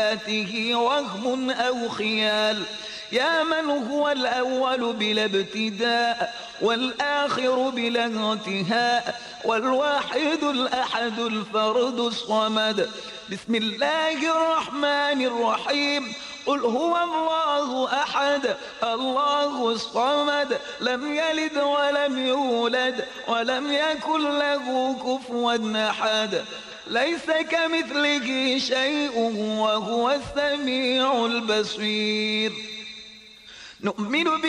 آته وهم أو خيال. يا من هو الأول بلا ابتداء والآخر بلا انتهاء والواحد الأحد الفرد الصمد. بسم الله الرحمن الرحيم. قل هو الله أحد الله الصمد لم يلد ولم يولد ولم يكن له كفوا أحد. ليس كمثله شيء وهو السميع البصير. نؤمن